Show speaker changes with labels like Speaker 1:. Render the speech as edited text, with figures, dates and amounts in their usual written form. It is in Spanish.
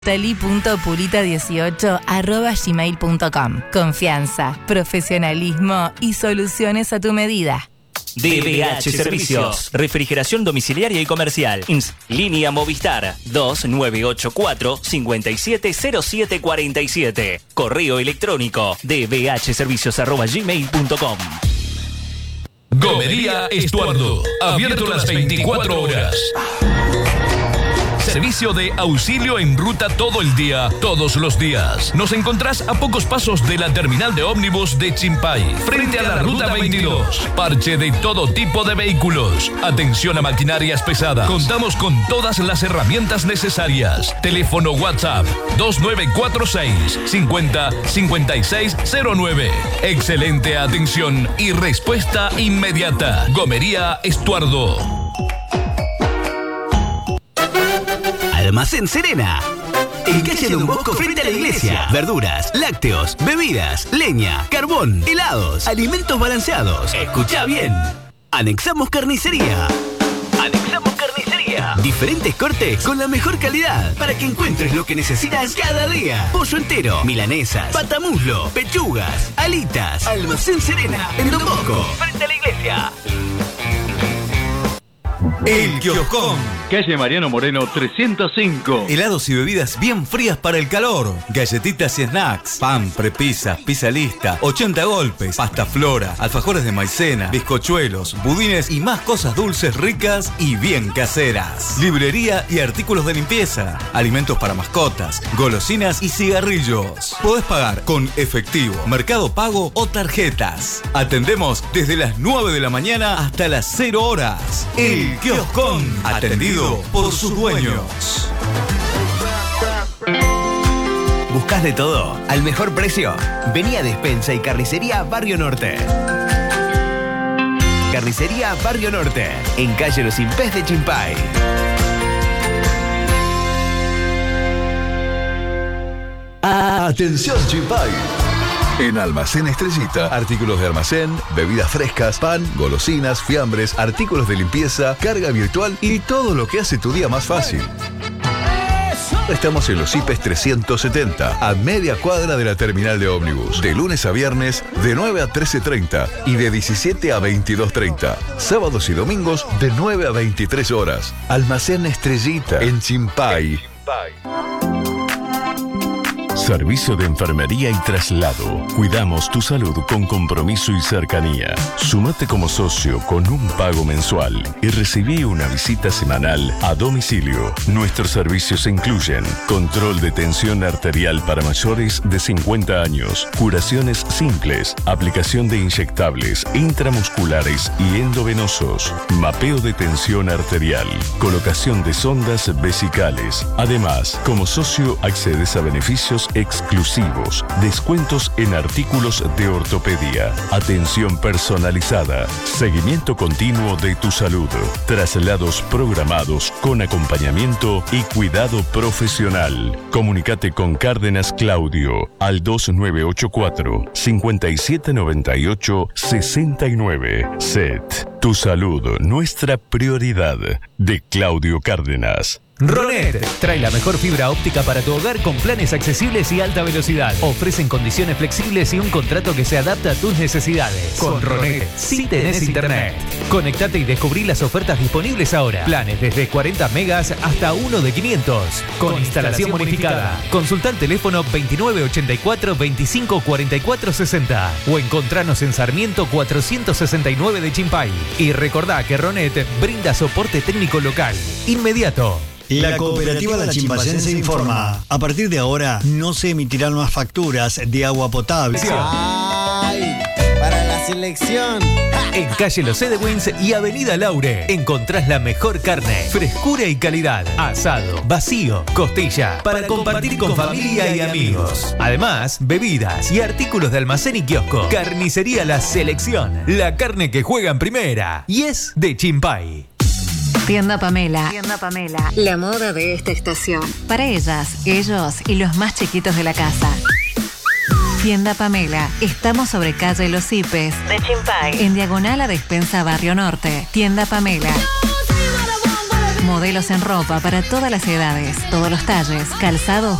Speaker 1: tali.pulita18@gmail.com. Confianza, profesionalismo y soluciones a tu medida.
Speaker 2: DBH Servicios, refrigeración domiciliaria y comercial. Línea Movistar 2984-570747. Correo electrónico dbhservicios@gmail.com.
Speaker 3: Gomería Estuardo, abierto las 24 horas. Servicio de auxilio en ruta todo el día, todos los días. Nos encontrás a pocos pasos de la terminal de ómnibus de Chimpay, frente a la ruta 22. Parche de todo tipo de vehículos. Atención a maquinarias pesadas. Contamos con todas las herramientas necesarias. Teléfono WhatsApp 2946 50 5609. Excelente atención y respuesta inmediata. Gomería Estuardo.
Speaker 4: Almacén Serena. En calle Don Bosco frente a la iglesia. Verduras, lácteos, bebidas, leña, carbón, helados, alimentos balanceados. Escuchá bien. Anexamos carnicería. Anexamos carnicería. Diferentes cortes con la mejor calidad para que encuentres lo que necesitas cada día. Pollo entero, milanesas, patamuslo, pechugas, alitas. Almacén Serena en Don Bosco frente a la iglesia.
Speaker 5: El Kioscón.
Speaker 6: Calle Mariano Moreno 305.
Speaker 5: Helados y bebidas bien frías para el calor. Galletitas y snacks. Pan, prepisas, pizza lista, 80 golpes, pasta flora, alfajores de maicena, bizcochuelos, budines y más cosas dulces ricas y bien caseras. Librería y artículos de limpieza. Alimentos para mascotas, golosinas y cigarrillos. Podés pagar con efectivo, mercado pago o tarjetas. Atendemos desde las 9 de la mañana hasta las 0 horas. El Kioscón, atendido por sus dueños.
Speaker 4: ¿Buscás de todo al mejor precio? Vení a Despensa y Carnicería Barrio Norte. Carnicería Barrio Norte, en calle Los Impés de Chimpay.
Speaker 7: Atención Chimpay. En Almacén Estrellita, artículos de almacén, bebidas frescas, pan, golosinas, fiambres, artículos de limpieza, carga virtual y todo lo que hace tu día más fácil. Estamos en Los Ipes 370, a media cuadra de la terminal de ómnibus. De lunes a viernes, de 9 a 13:30 y de 17 a 22:30. Sábados y domingos, de 9 a 23 horas. Almacén Estrellita, en Chimpay.
Speaker 3: Servicio de enfermería y traslado. Cuidamos tu salud con compromiso y cercanía. Sumate como socio con un pago mensual y recibí una visita semanal a domicilio. Nuestros servicios incluyen control de tensión arterial para mayores de 50 años, curaciones simples, aplicación de inyectables intramusculares y endovenosos, mapeo de tensión arterial, colocación de sondas vesicales. Además, como socio accedes a beneficios exclusivos, descuentos en artículos de ortopedia, atención personalizada, seguimiento continuo de tu salud, traslados programados con acompañamiento y cuidado profesional. Comunícate con Cárdenas Claudio al 2984 5798 69. SET, tu salud, nuestra prioridad. De Claudio Cárdenas.
Speaker 8: Ronet trae la mejor fibra óptica para tu hogar con planes accesibles y alta velocidad. Ofrecen condiciones flexibles y un contrato que se adapta a tus necesidades. Con Ronet, sí tenés internet. Conectate y descubrí las ofertas disponibles ahora. Planes desde 40 megas hasta uno de 500. Con instalación bonificada. Consulta el teléfono 2984 25 44 60 o encontranos en Sarmiento 469 de Chimpay. Y recordá que Ronet brinda soporte técnico local, inmediato.
Speaker 9: La cooperativa La Chimbayense informa. A partir de ahora no se emitirán más facturas de agua potable.
Speaker 10: ¡Ay! Para la selección.
Speaker 8: En calle Los Edewins y avenida Laure encontrás la mejor carne, frescura y calidad. Asado, vacío, costilla, para compartir con familia y amigos. Además, bebidas y artículos de almacén y kiosco. Carnicería La Selección. La carne que juega en primera. Y es de Chimpay.
Speaker 1: Tienda Pamela. Tienda Pamela. La moda de esta estación. Para ellas, ellos y los más chiquitos de la casa. Tienda Pamela. Estamos sobre calle Los Ipes de Chimpay, en diagonal a Despensa Barrio Norte. Tienda Pamela. Modelos en ropa para todas las edades, todos los talles, calzados